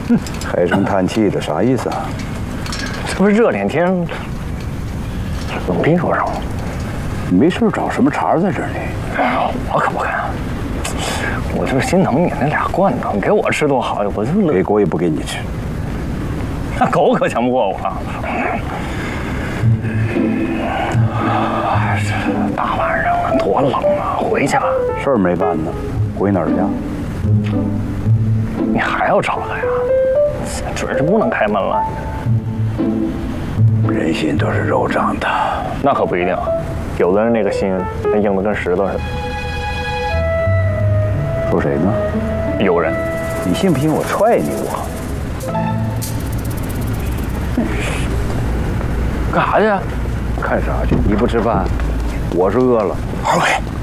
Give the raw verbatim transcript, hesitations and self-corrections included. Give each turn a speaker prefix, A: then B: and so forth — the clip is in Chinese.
A: 唉声叹气的啥意思啊？
B: 这不是热天天冷冰说上吗？
A: 你没事找什么茬在这儿呢？
B: 我可不敢，我就是心疼你那俩罐头，你给我吃多好，我就乐。
A: 给狗也不给你吃。
B: 那狗可强不过我。哎，这大晚上的多冷啊！回去吧。
A: 事儿没办呢，回哪儿去？
B: 你还要找他呀？准是不能开门了。
A: 人心都是肉长的。
B: 那可不一定，有的人那个心那硬的跟石头似的。
A: 说谁呢？
B: 有人。
A: 你信不信我踹你我？
B: 干啥去？
A: 看啥去？你不吃饭，我是饿了。
B: 二位。